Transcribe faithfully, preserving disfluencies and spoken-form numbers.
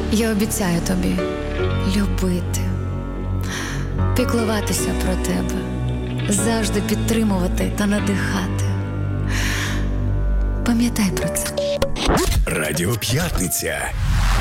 Я обіцяю тобі любити, піклуватися про тебе, завжди підтримувати та надихати. Пам'ятай про це. Радіо П'ятниця.